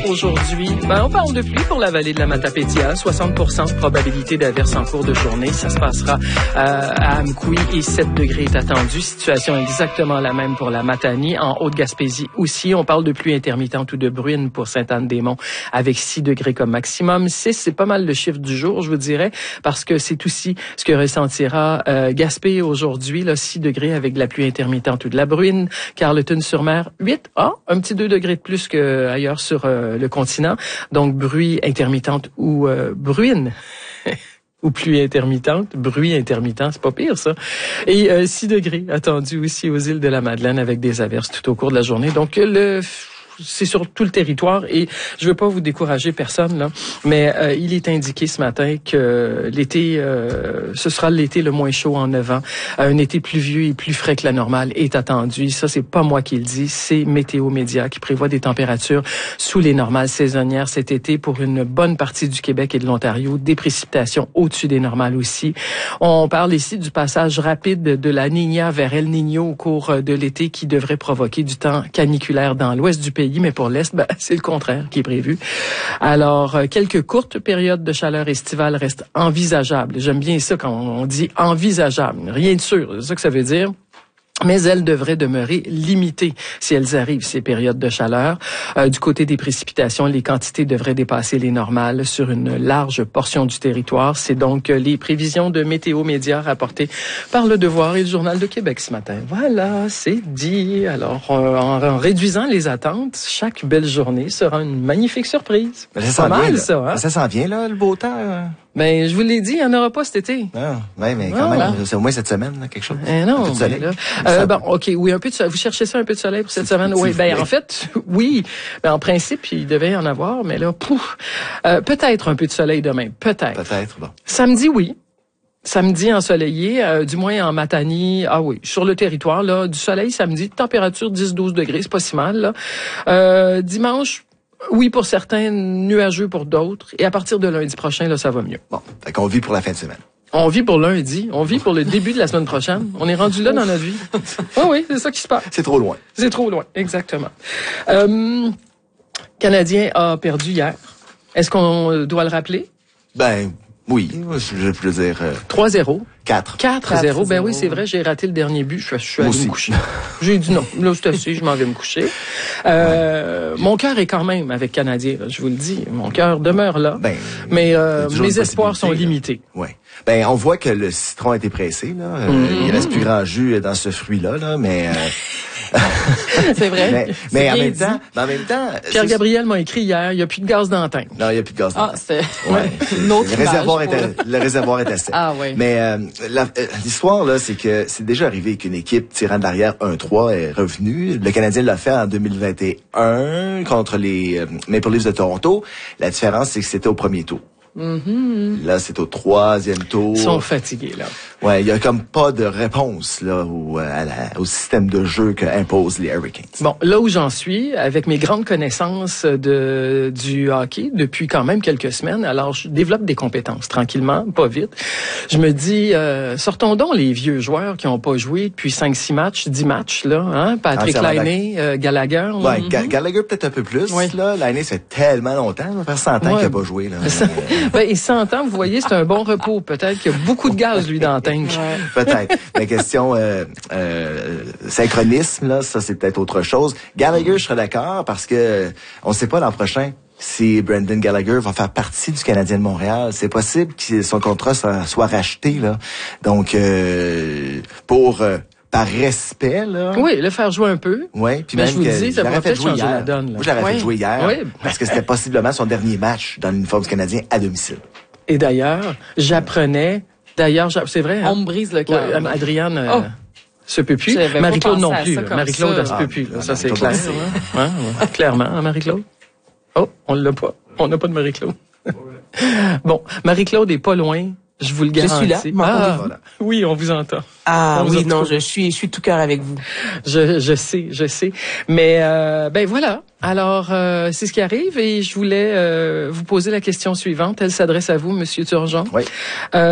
aujourd'hui? On parle de pluie pour la vallée de la Matapédia. 60% de probabilité d'averse en cours de journée. Ça se passera à Amkoui et 7 degrés est attendu. Situation exactement la même pour la Matanie. En Haute-Gaspésie aussi, on parle de pluie intermittente ou de bruine pour Sainte-Anne-des-Monts avec 6 degrés comme maximum. 6, c'est pas mal le chiffre du jour, je vous dirais, parce que c'est aussi ce que ressentira Gaspé aujourd'hui, là, 6 degrés avec de la pluie intermittente ou de la bruine. Carleton-sur-Mer, 8. Un petit 2 degrés de plus qu'ailleurs sur le continent. Donc, bruit intermittente ou bruine. Ou pluie intermittente, bruit intermittent, c'est pas pire ça. Et 6 degrés attendus aussi aux îles de la Madeleine avec des averses tout au cours de la journée. Donc, c'est sur tout le territoire et je veux pas vous décourager personne là, mais il est indiqué ce matin que l'été, ce sera l'été le moins chaud en 9 ans. Un été pluvieux et plus frais que la normale est attendu. Ça, c'est pas moi qui le dis, c'est Météo Média qui prévoit des températures sous les normales saisonnières cet été pour une bonne partie du Québec et de l'Ontario. Des précipitations au-dessus des normales aussi. On parle ici du passage rapide de la Niña vers El Niño au cours de l'été qui devrait provoquer du temps caniculaire dans l'ouest du pays. Mais pour l'Est, c'est le contraire qui est prévu. Alors, quelques courtes périodes de chaleur estivale restent envisageables. J'aime bien ça quand on dit envisageable. Rien de sûr, c'est ça que ça veut dire. Mais elles devraient demeurer limitées si elles arrivent, ces périodes de chaleur. Du côté des précipitations, les quantités devraient dépasser les normales sur une large portion du territoire. C'est donc les prévisions de Météo Média rapportées par Le Devoir et le Journal de Québec ce matin. Voilà, c'est dit. Alors, en réduisant les attentes, chaque belle journée sera une magnifique surprise. Mais ça pas mal, vient, ça, hein? Ça s'en vient, là, le beau temps. Ben, je vous l'ai dit, il n'y en aura pas cet été. Ouais, mais quand même, c'est au moins cette semaine, là, quelque chose. Non, un peu de soleil. OK, oui, un peu de soleil. Vous cherchez ça, un peu de soleil pour cette semaine? Oui, en fait, oui. Ben, en principe, il devait y en avoir, mais là, peut-être un peu de soleil demain. Peut-être. Peut-être, bon. Samedi, oui. Samedi ensoleillé, du moins en Matanie. Ah oui, sur le territoire, là, du soleil samedi, température 10-12 degrés, c'est pas si mal, là. Dimanche, oui, pour certains, nuageux pour d'autres. Et à partir de lundi prochain, là, ça va mieux. Bon, fait qu'on vit pour la fin de semaine. On vit pour lundi. On vit pour le début de la semaine prochaine. On est rendu là dans notre vie. Oui, c'est ça qui se passe. C'est trop loin. C'est trop loin, exactement. Canadien a perdu hier. Est-ce qu'on doit le rappeler? Ben, oui, je veux dire... 3-0. 4-0. Ben oui, c'est vrai, j'ai raté le dernier but. Je suis allé me coucher. J'ai dit non. Là, c'est assez, je m'en vais me coucher. Mon cœur est quand même avec Canadien, là, je vous le dis. Mon cœur demeure là. Ben, mais mes espoirs sont limités. Oui. Ben, on voit que le citron a été pressé, là. Il reste plus grand jus dans ce fruit-là, là, mais... c'est vrai. Mais en même temps... Pierre-Gabriel m'a écrit hier, il n'y a plus de gaz dans le tank. Non, il n'y a plus de gaz dans le tank. C'est une autre le réservoir était sec. Ah oui. Mais l'histoire, là, c'est que c'est déjà arrivé qu'une équipe tirant derrière 1-3 est revenue. Le Canadien l'a fait en 2021 contre les Maple Leafs de Toronto. La différence, c'est que c'était au premier tour. Mm-hmm. Là, c'est au 3e tour. Ils sont fatigués, là. Ouais, il y a comme pas de réponse là au système de jeu que imposent les Hurricanes. Bon, là où j'en suis, avec mes grandes connaissances du hockey depuis quand même quelques semaines, alors je développe des compétences tranquillement, pas vite. Je me dis, sortons donc les vieux joueurs qui ont pas joué depuis 5-6 matchs, 10 matchs là, hein, Patrick Laine, Gallagher. Ouais, Gallagher peut-être un peu plus là. Laine, c'est tellement longtemps, ça fait 100 ans qu'il a pas joué là. Ben, et 100 ans, vous voyez, c'est un bon repos. Peut-être qu'il y a beaucoup de gaz, lui, dans le tank. Peut-être. Mais question synchronisme, là, ça, c'est peut-être autre chose. Gallagher, je serais d'accord, parce que on sait pas l'an prochain si Brendan Gallagher va faire partie du Canadien de Montréal. C'est possible que son contrat soit racheté, là. Donc, par respect, là. Oui, le faire jouer un peu. Oui, puis même je vous dis, ça va peut-être changer la donne. Là. Moi, je l'aurais fait jouer hier, parce que c'était possiblement son dernier match dans l'uniforme du Canadien à domicile. Et d'ailleurs, c'est vrai. On me brise le cœur. Ouais, Adrienne se peut plus. Marie-Claude non plus. Marie-Claude, elle se peut plus. Ça, c'est clair. Clairement, Marie-Claude. Oh, on l'a pas. On n'a pas de Marie-Claude. Bon, Marie-Claude est pas loin. Je vous le garantis. Je suis là. Voilà. Oui, on vous entend. Ah oui, non, je suis tout cœur avec vous. Je sais. Mais ben voilà. Alors, c'est ce qui arrive et je voulais vous poser la question suivante. Elle s'adresse à vous, Monsieur Turgeon. Oui.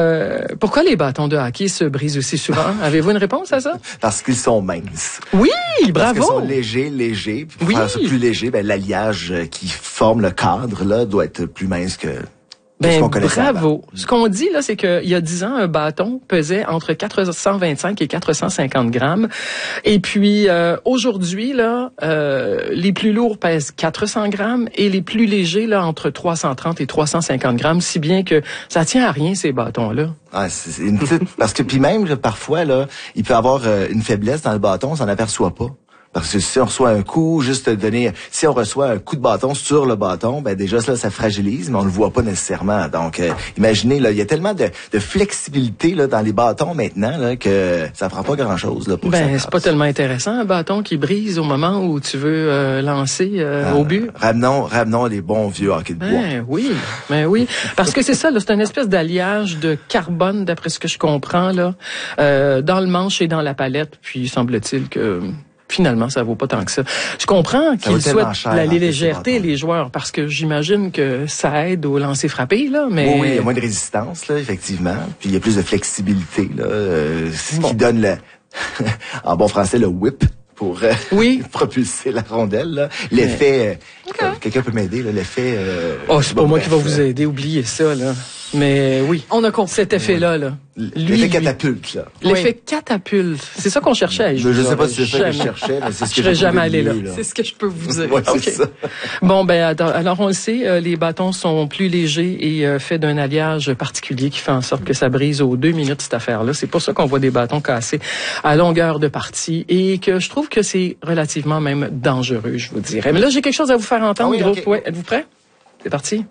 Pourquoi les bâtons de hockey se brisent aussi souvent? Avez-vous une réponse à ça? Parce qu'ils sont minces. Oui! bravo! Parce qu'ils sont légers. Puis pour faire ça plus léger, ben, l'alliage qui forme le cadre, là, doit être plus mince que... Ben, bravo. Ce qu'on dit, là, c'est qu'il y a 10 ans, un bâton pesait entre 425 et 450 grammes. Et puis, aujourd'hui, là, les plus lourds pèsent 400 grammes et les plus légers, là, entre 330 et 350 grammes, si bien que ça tient à rien, ces bâtons-là. Ah, c'est une petite... Parce que, puis même, là, parfois, là, il peut avoir une faiblesse dans le bâton, on s'en aperçoit pas. Parce que si on reçoit un coup, si on reçoit un coup de bâton sur le bâton, ben déjà là, ça fragilise, mais on le voit pas nécessairement. Donc, imaginez, là, il y a tellement de flexibilité là dans les bâtons maintenant là que ça prend pas grand-chose là pour ça. Ben, c'est pas tellement intéressant un bâton qui brise au moment où tu veux lancer au but. Ramenons les bons vieux hockey de bois. Ben oui, parce que c'est ça, là, c'est une espèce d'alliage de carbone, d'après ce que je comprends là, dans le manche et dans la palette. Puis semble-t-il que finalement, ça vaut pas tant que ça. Je comprends qu'ils souhaitent la légèreté, les joueurs, parce que j'imagine que ça aide au lancer frappé, là, mais... Oui, il y a moins de résistance, là, effectivement. Puis il y a plus de flexibilité, là, ce qui donne en bon français, le whip pour propulser la rondelle, là. L'effet... quelqu'un peut m'aider, là, l'effet... c'est pas moi qui va vous aider, oubliez ça, là. Mais oui, on a compris cet effet-là, là. L'effet catapulte, là. L'effet catapulte. C'est ça qu'on cherchait. Je sais pas si c'est ça que je cherchais, mais c'est ce que je serais jamais allé là. C'est ce que je peux vous dire. Ouais, c'est ça. Bon, ben, alors on le sait, les bâtons sont plus légers et faits d'un alliage particulier qui fait en sorte que ça brise aux 2 minutes, cette affaire-là. C'est pour ça qu'on voit des bâtons cassés à longueur de partie et que je trouve que c'est relativement même dangereux, je vous dirais. Mais là, j'ai quelque chose à vous faire entendre, groupe. Okay. Ouais, êtes-vous prêts? C'est parti.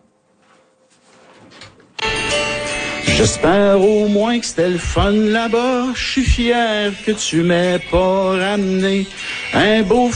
J'espère au moins que c'était le fun là-bas. Je suis fier que tu m'aies pas ramené un beau